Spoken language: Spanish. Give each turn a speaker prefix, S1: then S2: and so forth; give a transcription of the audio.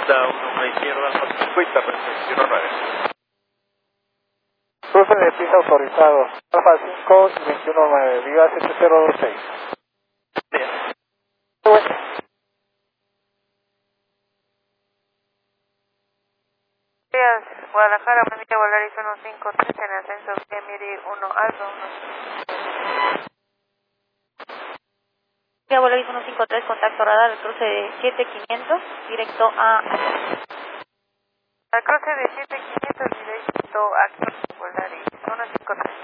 S1: Delta 1 a izquierda, Alfa 50, perfecto, 9.
S2: Cruce de pista autorizado, Alfa 5 y 21-9, Viva 7026.
S1: Bien.
S3: Días, Guadalajara, buen día, Volaris 153 en ascenso, Miri 1 Alfa 1. Volaris 153, contacto radar, el cruce de 7500, directo a... Al cruce de 7500, directo a Volaris 153.